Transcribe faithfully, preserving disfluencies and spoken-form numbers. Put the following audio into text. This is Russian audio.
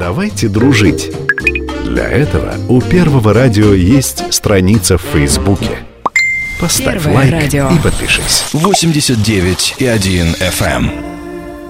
Давайте дружить. Для этого у Первого радио есть страница в Фейсбуке. Поставь Первое лайк радио. и подпишись. восемьдесят девять и один эф эм.